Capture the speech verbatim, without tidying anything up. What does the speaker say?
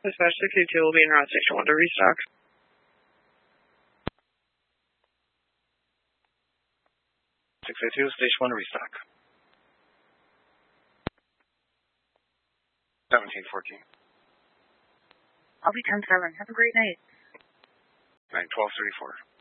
Dispatch six eight two will be in route station one to restock. six eight two, station one to restock. seventeen fourteen. I'll be ten seven. Have a great night. nine twelve thirty-four.